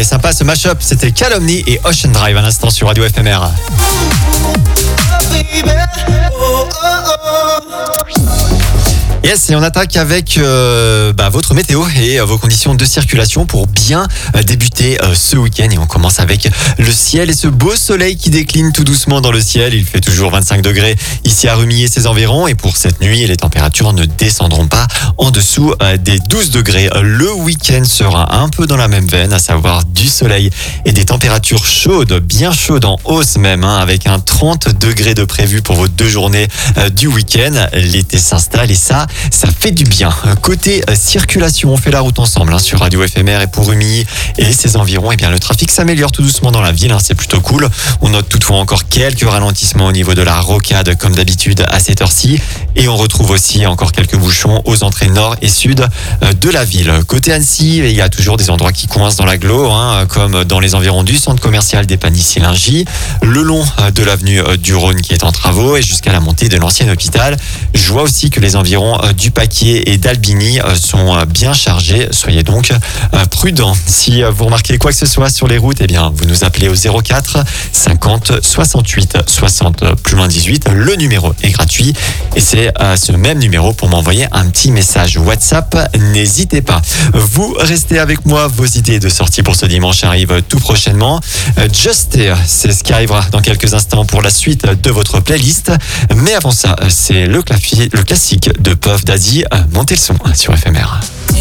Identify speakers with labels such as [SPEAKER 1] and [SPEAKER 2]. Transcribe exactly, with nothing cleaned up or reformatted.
[SPEAKER 1] est sympa ce mashup, c'était Calomny et Ocean Drive à l'instant sur Radio F M R. Yes, et on attaque avec euh, bah, votre météo et euh, vos conditions de circulation pour bien euh, débuter euh, ce week-end. Et on commence avec le ciel et ce beau soleil qui décline tout doucement dans le ciel. Il fait toujours vingt-cinq degrés ici à Rumilly et ses environs. Et pour cette nuit, les températures ne descendront pas en dessous euh, des douze degrés. Le week-end sera un peu dans la même veine, à savoir du soleil et des températures chaudes, bien chaudes en hausse même, hein, avec un trente degrés de prévu pour vos deux journées euh, du week-end. L'été s'installe et ça, ça fait du bien. Côté euh, circulation, on fait la route ensemble hein, sur Radio F M R et pour Rumilly et ses environs, eh bien, le trafic s'améliore tout doucement dans la ville, hein, c'est plutôt cool. On note toutefois encore quelques ralentissements au niveau de la rocade comme d'habitude à cette heure-ci et on retrouve aussi encore quelques bouchons aux entrées nord et sud euh, de la ville. Côté Annecy, il y a toujours des endroits qui coincent dans l'agglo, hein, comme dans les environs du centre commercial des Panis-Silingy, le long euh, de l'avenue euh, du Rhône qui est en travaux et jusqu'à la montée de l'ancien hôpital. Je vois aussi que les environs euh, du Paquier et d'Albigny euh, sont euh, bien chargés. Soyez donc euh, prudents. Si euh, vous remarquez quoi que ce soit sur les routes, eh bien, vous nous appelez au zéro quatre cinquante soixante-huit soixante plus loin dix-huit. Le numéro est gratuit et c'est euh, ce même numéro pour m'envoyer un petit message WhatsApp. N'hésitez pas. Vous restez avec moi. Vos idées de sortie pour ce dimanche arrivent tout prochainement. Euh, Just Here, c'est ce qui arrivera dans quelques instants pour la suite de votre playlist. Mais avant ça, c'est le, clafi- le classique de Puff Daddy. Montez le son sur F M R.